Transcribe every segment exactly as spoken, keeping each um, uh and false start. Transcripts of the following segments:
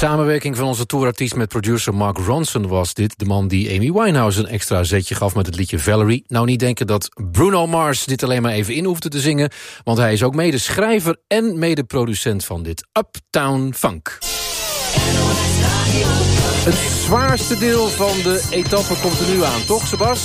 Samenwerking van onze tourartiest met producer Mark Ronson was dit. De man die Amy Winehouse een extra zetje gaf met het liedje Valerie. Nou, niet denken dat Bruno Mars dit alleen maar even in hoefde te zingen, want hij is ook mede schrijver en mede-producent van dit Uptown Funk. Het zwaarste deel van de etappe komt er nu aan, toch, Sebas?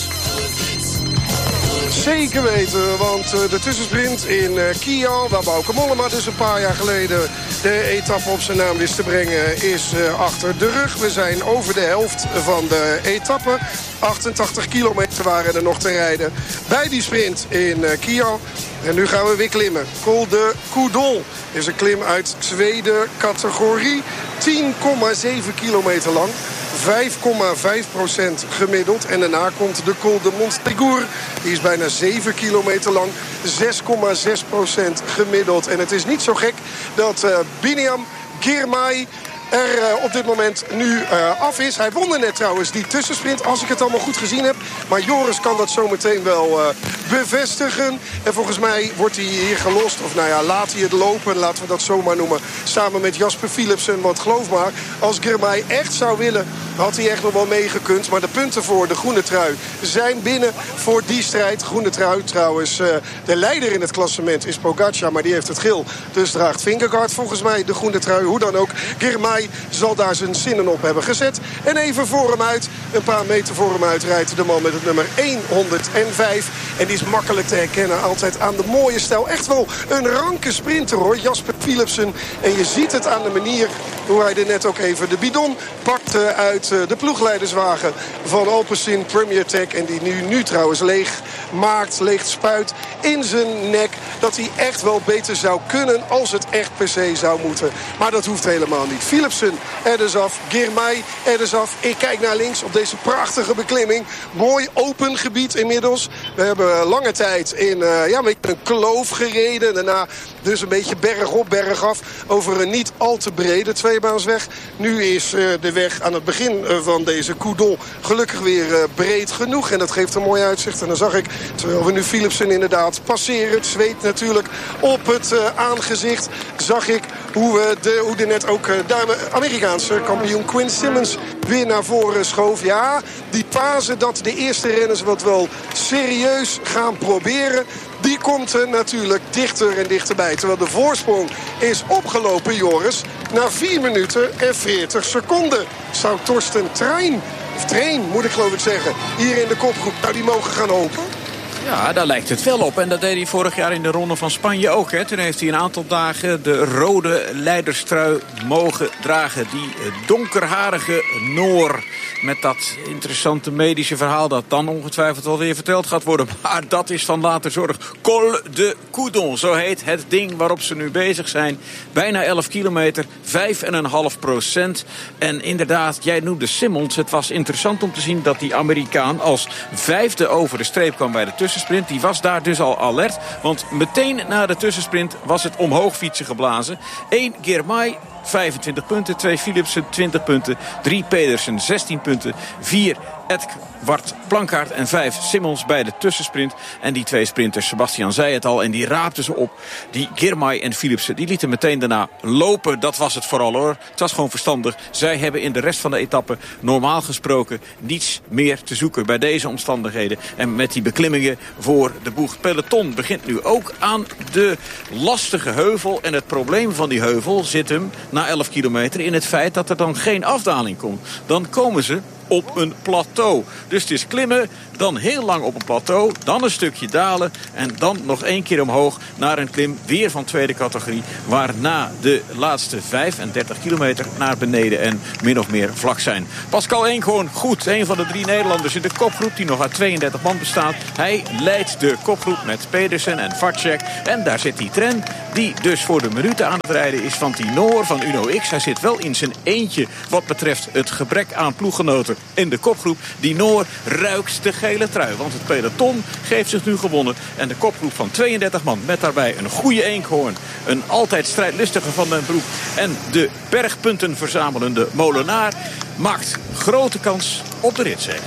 Zeker weten, want de tussensprint in Kiel, waar Bauke Mollema dus een paar jaar geleden de etappe op zijn naam wist te brengen, is achter de rug. We zijn over de helft van de etappe. achtentachtig kilometer waren er nog te rijden bij die sprint in Kiel. En nu gaan we weer klimmen. Col de Coudon is een klim uit tweede categorie. tien komma zeven kilometer lang. vijf komma vijf procent gemiddeld. En daarna komt de Col de Montségur. Die is bijna zeven kilometer lang. zes komma zes procent gemiddeld. En het is niet zo gek dat uh, Biniam Girmay er uh, op dit moment nu uh, af is. Hij won er net trouwens die tussensprint, als ik het allemaal goed gezien heb. Maar Joris kan dat zo meteen wel uh, bevestigen. En volgens mij wordt hij hier gelost. Of nou ja, laat hij het lopen, laten we dat zomaar noemen. Samen met Jasper Philipsen. Want geloof maar, als Girmay echt zou willen, had hij echt nog wel meegekund. Maar de punten voor de groene trui zijn binnen voor die strijd. Groene trui trouwens, uh, de leider in het klassement is Pogacar. Maar die heeft het geel. Dus draagt Vingegaard volgens mij de groene trui. Hoe dan ook, Girmay zal daar zijn zinnen op hebben gezet. En even voor hem uit, een paar meter voor hem uit, rijdt de man met het nummer honderdvijf. En die is makkelijk te herkennen, altijd aan de mooie stijl. Echt wel een ranke sprinter hoor, Jasper Philipsen. En je ziet het aan de manier hoe hij er net ook even de bidon pakte uit de ploegleiderswagen van Alpecin Premier Tech. En die nu, nu trouwens leeg maakt, leeg spuit in zijn nek. Dat hij echt wel beter zou kunnen als het echt per se zou moeten. Maar dat hoeft helemaal niet. Philipsen er dus af, Girmay er dus af. Ik kijk naar links op deze prachtige beklimming. Mooi open gebied inmiddels. We hebben lange tijd in uh, ja, een kloof gereden. Daarna dus een beetje berg op, berg af. Over een niet al te brede tweebaansweg. Nu is uh, de weg aan het begin uh, van deze Coudon gelukkig weer uh, breed genoeg. En dat geeft een mooi uitzicht. En dan zag ik, terwijl we nu Philipsen inderdaad passeren, het zweet natuurlijk op het uh, aangezicht, zag ik hoe we de, hoe de net ook uh, de Amerikaanse kampioen Quinn Simmons weer naar voren schoof. Ja, die fase dat de eerste renners wat wel serieus gaan proberen, die komt er natuurlijk dichter en dichterbij. Terwijl de voorsprong is opgelopen, Joris, na vier minuten en veertig seconden. Zou Torsten Trein, of Trein moet ik geloof ik zeggen, hier in de kopgroep, nou die mogen gaan hopen? Ja, daar lijkt het wel op. En dat deed hij vorig jaar in de Ronde van Spanje ook. Hè. Toen heeft hij een aantal dagen de rode leiderstrui mogen dragen. Die donkerharige Noor. Met dat interessante medische verhaal dat dan ongetwijfeld alweer verteld gaat worden. Maar dat is van later zorg. Col de Coudon, zo heet het ding waarop ze nu bezig zijn. Bijna elf kilometer, vijf komma vijf procent. En inderdaad, jij noemde Simmons. Het was interessant om te zien dat die Amerikaan als vijfde over de streep kwam bij de tussensprint. Die was daar dus al alert. Want meteen na de tussensprint was het omhoog fietsen geblazen. Eén Girmay, vijfentwintig punten. Twee Philipsen, twintig punten. Drie Pedersen, zestien punten. Vier Edward Plankaart en vijf Simmons bij de tussensprint. En die twee sprinters, Sebastian zei het al, en die raapten ze op. Die Girmay en Philipsen, die lieten meteen daarna lopen. Dat was het vooral hoor. Het was gewoon verstandig. Zij hebben in de rest van de etappe normaal gesproken niets meer te zoeken bij deze omstandigheden. En met die beklimmingen voor de boeg. Peloton begint nu ook aan de lastige heuvel. En het probleem van die heuvel zit hem na elf kilometer in het feit dat er dan geen afdaling komt. Dan komen ze op een plateau. Dus het is klimmen, dan heel lang op een plateau, dan een stukje dalen en dan nog één keer omhoog naar een klim weer van tweede categorie, waarna de laatste vijfendertig kilometer naar beneden en min of meer vlak zijn. Pascal Eenkhoorn, goed, een van de drie Nederlanders in de kopgroep die nog uit tweeëndertig man bestaat. Hij leidt de kopgroep met Pedersen en Vacek en daar zit die Tren die dus voor de minuten aan het rijden is van die Noor van Uno X. Hij zit wel in zijn eentje wat betreft het gebrek aan ploeggenoten in de kopgroep. Die Noor ruikt de gele trui. Want het peloton geeft zich nu gewonnen. En de kopgroep van tweeëndertig man met daarbij een goede Eenkhoorn. Een altijd strijdlustige Van den Broek. En de bergpunten verzamelende Molenaar maakt grote kans op de ritzege.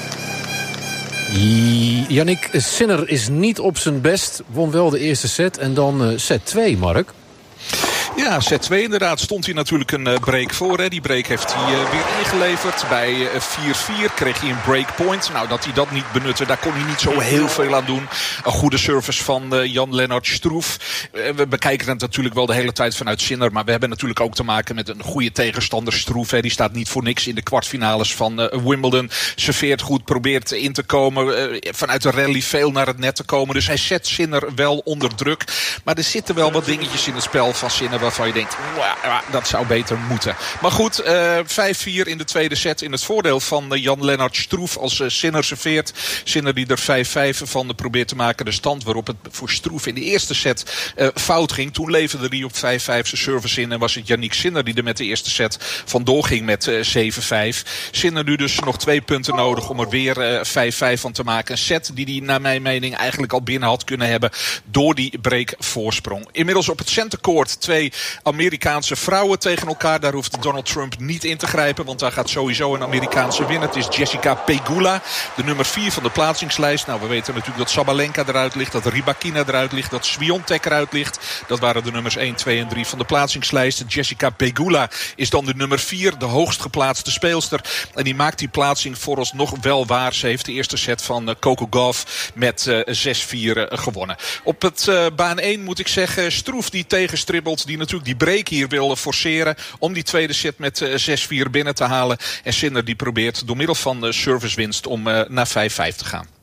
Yannick Sinner is niet op zijn best. Won wel de eerste set en dan uh, set twee, Mark. Ja, set twee inderdaad stond hij natuurlijk een uh, break voor. Hè. Die break heeft hij uh, weer ingeleverd. Bij uh, vier vier kreeg hij een breakpoint. Nou, dat hij dat niet benutte, daar kon hij niet zo heel veel aan doen. Een goede service van uh, Jan-Lennart Struff. Uh, we bekijken het natuurlijk wel de hele tijd vanuit Sinner. Maar we hebben natuurlijk ook te maken met een goede tegenstander, Struff. Hè. Die staat niet voor niks in de kwartfinales van uh, Wimbledon. Serveert goed, probeert in te komen. Uh, vanuit de rally veel naar het net te komen. Dus hij zet Sinner wel onder druk. Maar er zitten wel wat dingetjes in het spel van Sinner waarvan je denkt, wow, dat zou beter moeten. Maar goed, uh, vijf vier in de tweede set in het voordeel van uh, Jan-Lennart Struff als uh, Sinner serveert. Sinner die er vijf vijf van uh, probeert te maken. De stand waarop het voor Struff in de eerste set uh, fout ging. Toen leverde hij op vijf vijf zijn service in en was het Yannick Sinner die er met de eerste set vandoor ging met uh, zeven vijf. Sinner nu dus nog twee punten nodig om er weer uh, vijf vijf van te maken. Een set die hij naar mijn mening eigenlijk al binnen had kunnen hebben door die breakvoorsprong. Inmiddels op het centercourt twee Amerikaanse vrouwen tegen elkaar. Daar hoeft Donald Trump niet in te grijpen, want daar gaat sowieso een Amerikaanse winnen. Het is Jessica Pegula, de nummer vier van de plaatsingslijst. Nou, we weten natuurlijk dat Sabalenka eruit ligt, dat Rybakina eruit ligt, dat Swiatek eruit ligt. Dat waren de nummers één, twee en drie van de plaatsingslijst. Jessica Pegula is dan de nummer vier, de hoogst geplaatste speelster. En die maakt die plaatsing vooralsnog wel waar. Ze heeft de eerste set van uh, Coco Gauff met uh, zes vier uh, gewonnen. Op het uh, baan één moet ik zeggen, Struff die tegenstribbelt, die natuurlijk die break hier wil forceren om die tweede set met uh, zes vier binnen te halen. En Sinner die probeert door middel van uh, servicewinst om uh, naar vijf vijf te gaan.